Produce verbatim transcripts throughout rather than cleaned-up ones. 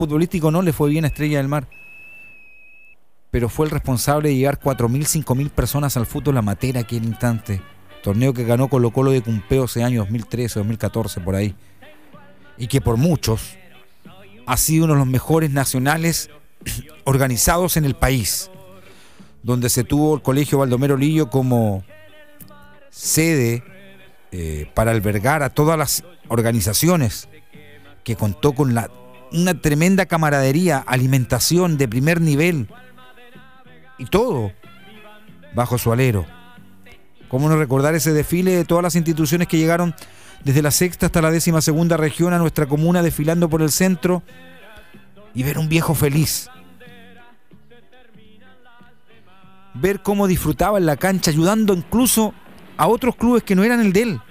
futbolístico no le fue bien a Estrella del Mar, pero fue el responsable de llevar cuatro mil, cinco mil personas al fútbol amateur aquel instante. Torneo que ganó Colo Colo de Cumpeo ese año dos mil trece, dos mil catorce, por ahí. Y que por muchos ha sido uno de los mejores nacionales organizados en el país, donde se tuvo el Colegio Baldomero Lillo como sede eh, para albergar a todas las organizaciones, que contó con la, una tremenda camaradería, alimentación de primer nivel y todo bajo su alero. ¿Cómo no recordar ese desfile de todas las instituciones que llegaron desde la sexta hasta la décima segunda región a nuestra comuna, desfilando por el centro, y ver un viejo feliz? Ver cómo disfrutaba en la cancha, ayudando incluso a otros clubes que no eran el de él.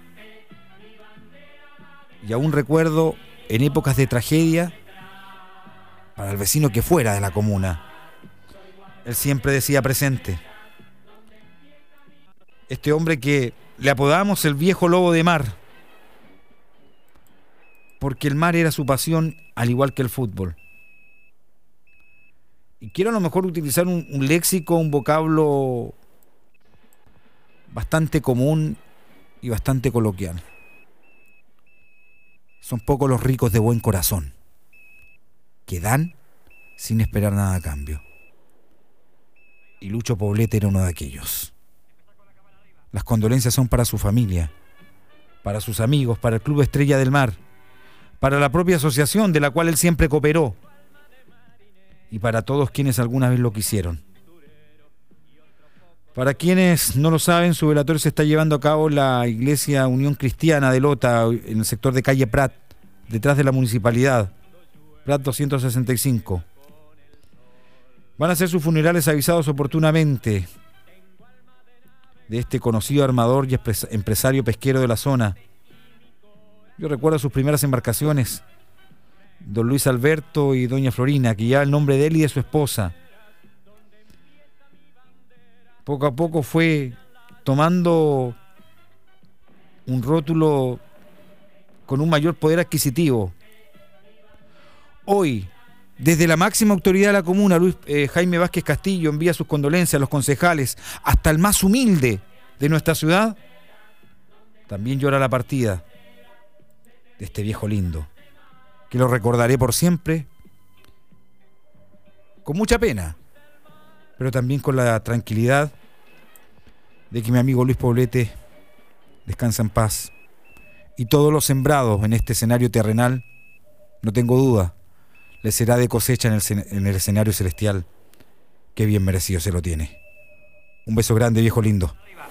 Y aún recuerdo, en épocas de tragedia, para el vecino que fuera de la comuna, él siempre decía presente. Este hombre que le apodamos el viejo lobo de mar, porque el mar era su pasión, al igual que el fútbol. Y quiero a lo mejor utilizar un, un léxico, un vocablo bastante común y bastante coloquial. Son pocos los ricos de buen corazón, que dan sin esperar nada a cambio. Y Lucho Poblete era uno de aquellos. Las condolencias son para su familia, para sus amigos, para el Club Estrella del Mar, para la propia asociación de la cual él siempre cooperó, y para todos quienes alguna vez lo quisieron. Para quienes no lo saben, su velatorio se está llevando a cabo en la Iglesia Unión Cristiana de Lota, en el sector de calle Prat, detrás de la municipalidad, Prat doscientos sesenta y cinco. Van a ser sus funerales avisados oportunamente de este conocido armador y empresario pesquero de la zona. Yo recuerdo sus primeras embarcaciones, don Luis Alberto y doña Florina, que lleva el nombre de él y de su esposa. Poco a poco fue tomando un rótulo con un mayor poder adquisitivo. Hoy, desde la máxima autoridad de la comuna, Luis eh, Jaime Vázquez Castillo envía sus condolencias a los concejales, hasta el más humilde de nuestra ciudad. También llora la partida de este viejo lindo, que lo recordaré por siempre, con mucha pena, pero también con la tranquilidad de que mi amigo Luis Poblete descansa en paz, y todos los sembrados en este escenario terrenal, no tengo duda, le será de cosecha en el, en el escenario celestial, que bien merecido se lo tiene. Un beso grande, viejo lindo.